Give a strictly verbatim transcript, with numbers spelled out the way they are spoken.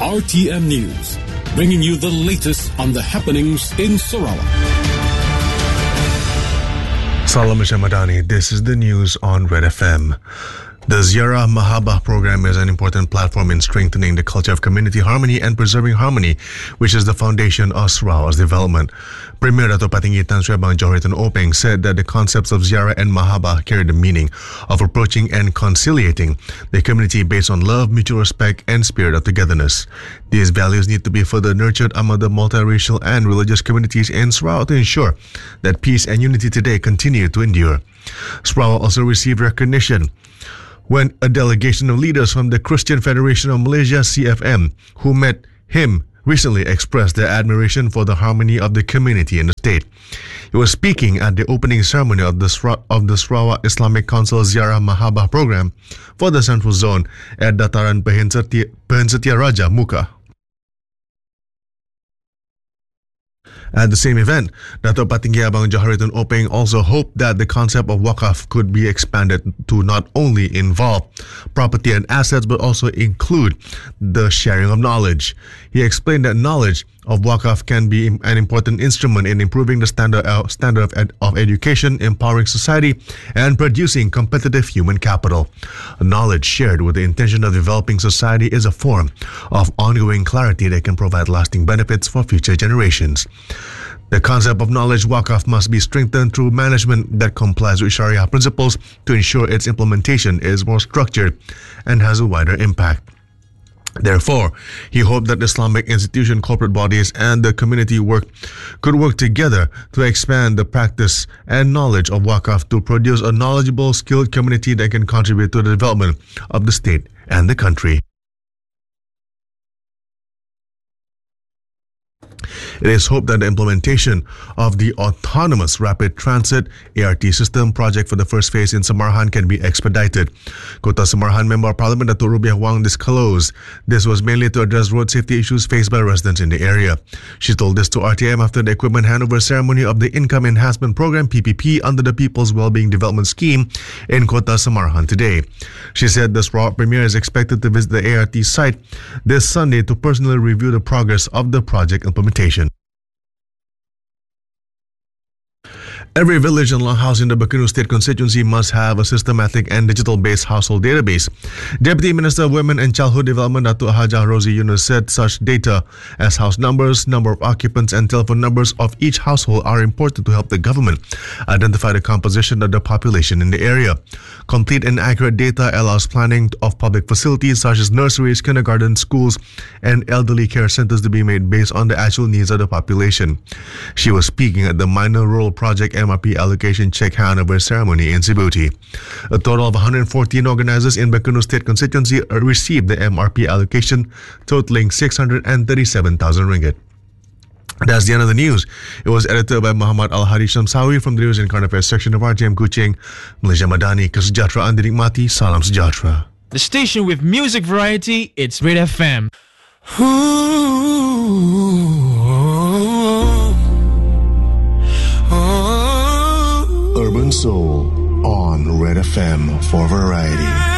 R T M News, bringing you the latest on the happenings in Sarawak. Salam Madani, this is the news on Red F M. The Ziarah Mahabbah program is an important platform in strengthening the culture of community harmony and preserving harmony, which is the foundation of Sarawak's development. Premier Dato' Patinggi Tan Sri Abang Johor Hitun Openg said that the concepts of Ziarah and Mahabbah carry the meaning of approaching and conciliating the community based on love, mutual respect, and spirit of togetherness. These values need to be further nurtured among the multiracial and religious communities in Sarawak to ensure that peace and unity today continue to endure. Sarawak also received recognition when a delegation of leaders from the Christian Federation of Malaysia, C F M, who met him recently expressed their admiration for the harmony of the community in the state. He was speaking at the opening ceremony of the, Sra- of the Sarawak Islamic Council Ziarah Mahabbah program for the Central Zone at Dataran Perhentian Perhentian Raja Muka. At the same event, Dato' Patinggi Abang Johor Hitun Openg also hoped that the concept of wakaf could be expanded to not only involve property and assets but also include the sharing of knowledge. He explained that knowledge of wakaf can be an important instrument in improving the standard, uh, standard of, ed- of education, empowering society, and producing competitive human capital. Knowledge shared with the intention of developing society is a form of ongoing clarity that can provide lasting benefits for future generations. The concept of knowledge wakaf must be strengthened through management that complies with Sharia principles to ensure its implementation is more structured and has a wider impact. Therefore, he hoped that Islamic institution, corporate bodies, and the community work could work together to expand the practice and knowledge of wakaf to produce a knowledgeable, skilled community that can contribute to the development of the state and the country. It is hoped that the implementation of the Autonomous Rapid Transit A R T system project for the first phase in Samarhan can be expedited. Kota Samarhan Member of Parliament Dato' Rubiah Wang disclosed this was mainly to address road safety issues faced by residents in the area. She told this to R T M after the equipment handover ceremony of the Income Enhancement Program P P P under the People's Wellbeing Development Scheme in Kota Samarhan today. She said the Sarawak Premier is expected to visit the A R T site this Sunday to personally review the progress of the project implementation. Every village and longhouse in the Bacanu State constituency must have a systematic and digital-based household database. Deputy Minister of Women and Childhood Development Dato' Hajah Rosie Yunus said such data as house numbers, number of occupants and telephone numbers of each household are important to help the government identify the composition of the population in the area. Complete and accurate data allows planning of public facilities such as nurseries, kindergartens, schools and elderly care centers to be made based on the actual needs of the population. She was speaking at the Minor Rural Project M R P allocation check handover ceremony in Sibuti. A total of one hundred fourteen organizers in Bacanu State constituency received the M R P allocation, totaling six hundred thirty-seven thousand ringgit. That's the end of the news. It was edited by Muhammad Al-Hadi Shamsawi from the News and Current Affairs section of R T M Kuching. Malaysia Madani, kesejahteraan dinikmati, salam sejahtera. The station with music variety, it's Red F M. Urban Soul on Red F M for variety.